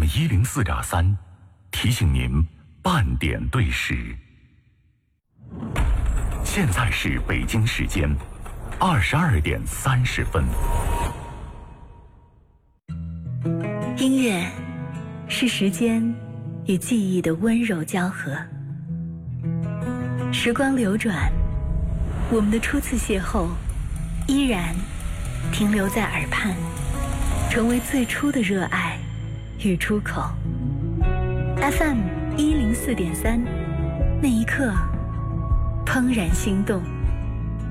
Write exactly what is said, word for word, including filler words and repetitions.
M 一零四点三提醒您半点对时。现在是北京时间二十二点三十分。 音乐是时间与记忆的温柔交合。时光流转，我们的初次邂逅依然停留在耳畔，成为最初的热爱与出口。 F M 一零四点三，那一刻怦然心动。